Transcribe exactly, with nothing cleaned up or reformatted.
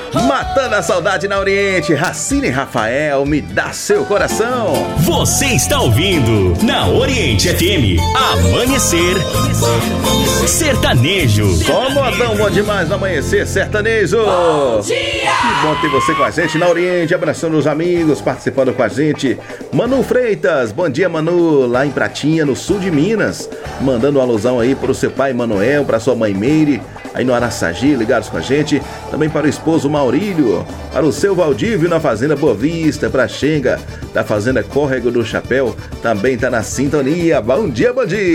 Matando a saudade na Oriente, Racine Rafael, me dá seu coração. Você está ouvindo na Oriente F M, Amanhecer Sertanejo. Só modão bom demais no Amanhecer Sertanejo. Bom dia! Que bom ter você com a gente na Oriente, abraçando os amigos, participando com a gente. Manu Freitas, bom dia Manu, lá em Pratinha, no sul de Minas. Mandando uma alusão aí pro seu pai Manuel, pra sua mãe Meire, aí no Araçagi, ligados com a gente. Também para o esposo Maurílio, para o seu Valdívio na Fazenda Boa Vista, para a Xenga da Fazenda Córrego do Chapéu, também tá na sintonia. Bom dia, bom dia!